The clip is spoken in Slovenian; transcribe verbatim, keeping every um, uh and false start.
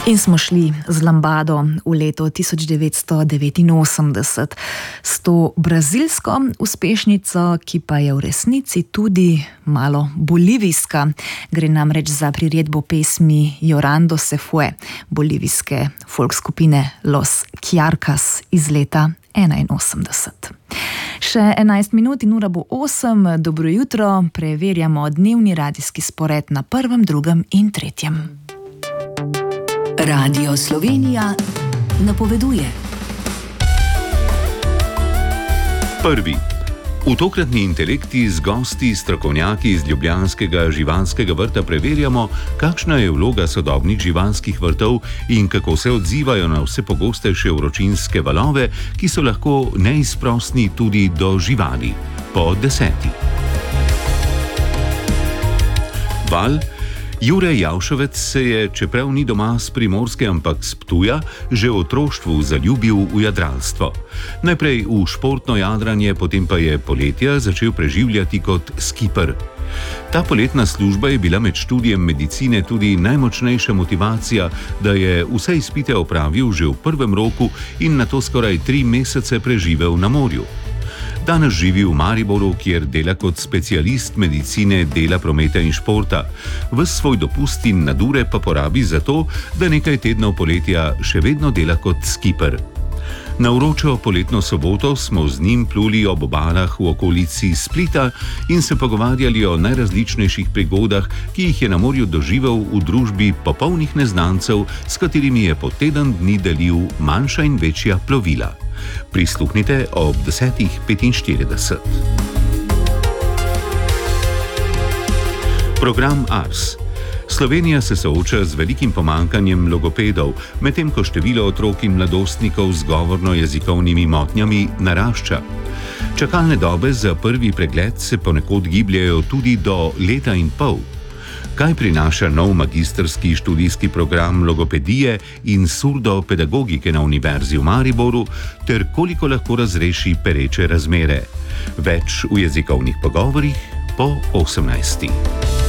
In smo šli z lambado v leto tisoč devetsto devetinosemdeset s to brazilsko uspešnico, ki pa je v resnici tudi malo bolivijska. Gre namreč za priredbo pesmi Llorando se fue bolivijske folk skupine Los Kjarkas iz leta enainosemdeset. Še enajst minut in ura bo osem. Dobro jutro, preverjamo dnevni radijski spored na prvem, drugem in tretjem. Radio Slovenija napoveduje. Prvi. V tokratni Intelekti z gosti strokovnjaki iz ljubljanskega živalskega vrta preverjamo, kakšna je vloga sodobnih živalskih vrtov in kako se odzivajo na vse pogostejše vročinske valove, ki so lahko neizprosni tudi do živali. Po deseti. Val. Jure Javšovec se je, čeprav ni doma s Primorske, ampak s Ptuja, že v otroštvu zaljubil v jadralstvo. Najprej v športno jadranje, potem pa je poletja začel preživljati kot skipper. Ta poletna služba je bila med študijem medicine tudi najmočnejša motivacija, da je vse izpite opravil že v prvem roku in nato skoraj tri mesece preživel na morju. Danes živi v Mariboru, kjer dela kot specialist medicine dela, prometa in športa. Ves svoj dopust in nadure pa porabi za to, da nekaj tednov poletja še vedno dela kot skipper. Na vročo poletno soboto smo z njim pluli ob obalah v okolici Splita in se pogovarjali o najrazličnejših prigodah, ki jih je na morju doživel v družbi popolnih neznancev, s katerimi je po teden dni delil manjša in večja plovila. Prisluhnite ob desetih petinštirideset. Program Ars. Slovenija se sooča z velikim pomanjkanjem logopedov, medtem ko število otrok in mladostnikov z govorno-jezikovnimi motnjami narašča. Čakalne dobe za prvi pregled se ponekod gibljajo tudi do leta in pol. Kaj prinaša nov magistrski študijski program logopedije in surdopedagogike na Univerzi v Mariboru, ter koliko lahko razreši pereče razmere? Več v jezikovnih pogovorih po osemnajsti.